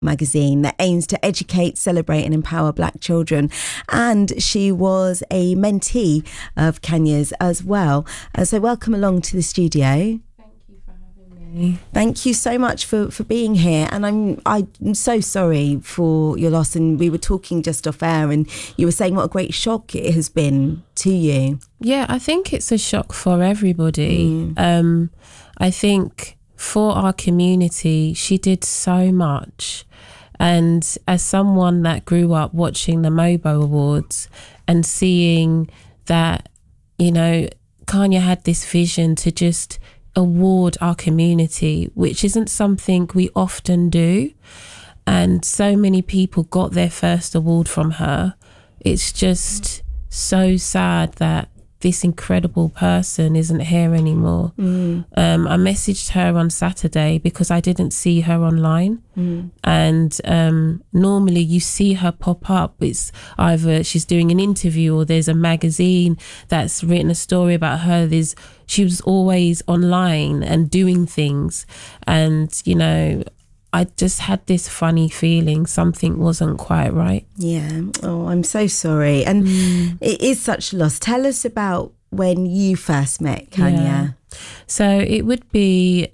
magazine that aims to educate, celebrate and empower Black children, and she was a mentee of Kanya's as well. So welcome along to the studio. Thank you so much for being here, and I'm so sorry for your loss. And we were talking just off air and you were saying what a great shock it has been to you. Yeah, I think it's a shock for everybody. I think for our community she did so much, and as someone that grew up watching the MOBO Awards and seeing that, you know, Kanya had this vision to just award our community, which isn't something we often do, and so many people got their first award from her. It's just so sad that this incredible person isn't here anymore. I messaged her on Saturday because I didn't see her online, and normally you see her pop up. It's either she's doing an interview or there's a magazine that's written a story about her. She was always online and doing things, and you know, I just had this funny feeling something wasn't quite right. Yeah. Oh, I'm so sorry. And it is such a loss. Tell us about when you first met Kanya. Yeah. So it would be